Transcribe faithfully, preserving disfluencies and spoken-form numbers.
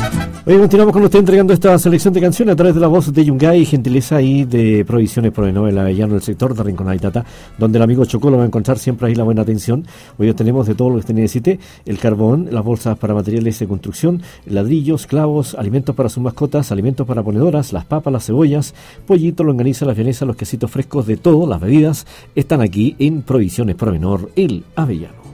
Hoy continuamos con usted entregando esta selección de canciones a través de la voz de Yungay, gentileza y de Provisiones Provenor, el avellano del sector de Rincón Aitata, donde el amigo Chocó lo va a encontrar siempre ahí la buena atención. Hoy tenemos de todo lo que usted necesite: el carbón, las bolsas para materiales de construcción, ladrillos, clavos, alimentos para sus mascotas, alimentos para ponedoras, las papas, las cebollas, pollito, longaniza, las vienesas, los quesitos frescos, de todo, las bebidas, están aquí en Provisiones Provenor, el avellano.